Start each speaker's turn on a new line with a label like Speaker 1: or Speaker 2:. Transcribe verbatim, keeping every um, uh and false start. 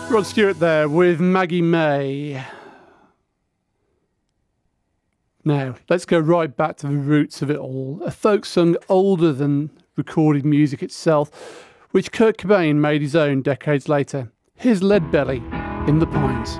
Speaker 1: Rod Stewart there with Maggie May. Now, let's go right back to the roots of it all. A folk song older than recorded music itself, which Kurt Cobain made his own decades later. Here's Lead Belly in the Pines.